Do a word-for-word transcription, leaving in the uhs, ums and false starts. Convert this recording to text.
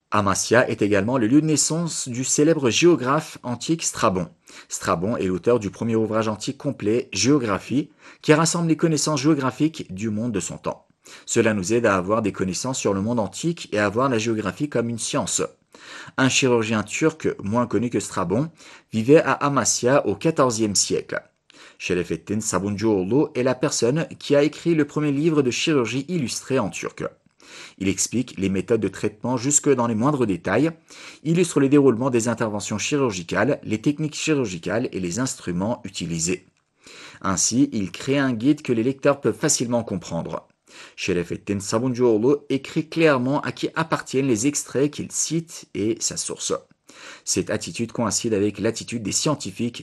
Amasya est également le lieu de naissance du célèbre géographe antique Strabon. Strabon est l'auteur du premier ouvrage antique complet, Géographie, qui rassemble les connaissances géographiques du monde de son temps. Cela nous aide à avoir des connaissances sur le monde antique et à voir la géographie comme une science. Un chirurgien turc, moins connu que Strabon, vivait à Amasya au quatorzième siècle. Şerefettin Sabuncuoğlu est la personne qui a écrit le premier livre de chirurgie illustré en turc. Il explique les méthodes de traitement jusque dans les moindres détails, illustre les déroulements des interventions chirurgicales, les techniques chirurgicales et les instruments utilisés. Ainsi, il crée un guide que les lecteurs peuvent facilement comprendre. Şerefettin Sabuncuoğlu écrit clairement à qui appartiennent les extraits qu'il cite et sa source. Cette attitude coïncide avec l'attitude des scientifiques